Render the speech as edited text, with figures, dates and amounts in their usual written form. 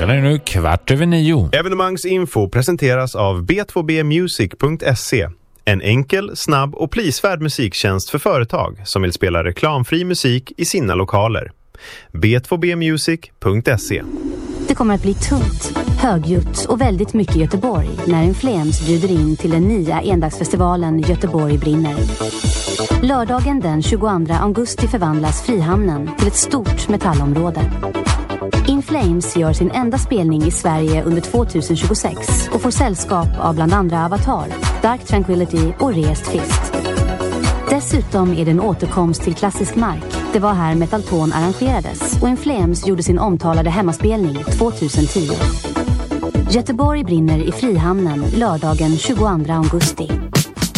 Klockan är nu 8:15. Evenemangsinfo presenteras av b2bmusic.se. En enkel, snabb och prisvärd musiktjänst för företag som vill spela reklamfri musik i sina lokaler. b2bmusic.se. Det kommer att bli tungt, högljutt och väldigt mycket Göteborg när In Flames bjuder in till den nya endagsfestivalen Göteborg brinner. Lördagen den 22 augusti förvandlas Frihamnen till ett stort metallområde. In Flames gör sin enda spelning i Sverige under 2026 och får sällskap av bland andra Avatar, Dark Tranquillity och Raised Fist. Dessutom är det en återkomst till klassisk mark. Det var här Metalton arrangerades och In Flames gjorde sin omtalade hemmaspelning 2010. Göteborg brinner i Frihamnen lördagen 22 augusti.